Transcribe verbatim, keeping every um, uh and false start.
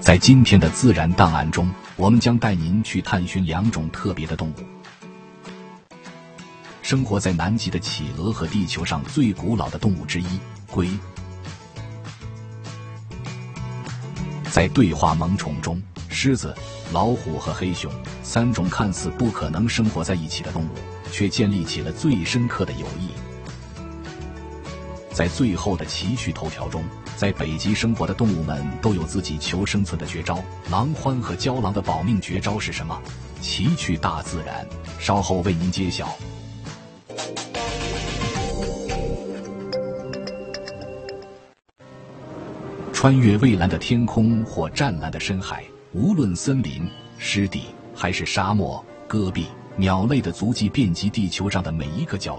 在今天的自然档案中，我们将带您去探寻两种特别的动物。生活在南极的企鹅和地球上最古老的动物之一龟。在对话萌宠中，狮子、老虎和黑熊三种看似不可能生活在一起的动物，却建立起了最深刻的友谊。在最后的奇趣头条中，在北极生活的动物们都有自己求生存的绝招。狼獾和郊狼的保命绝招是什么？奇趣大自然，稍后为您揭晓。穿越蔚蓝的天空或湛蓝的深海，无论森林、湿地还是沙漠、戈壁，鸟类的足迹遍及地球上的每一个角落。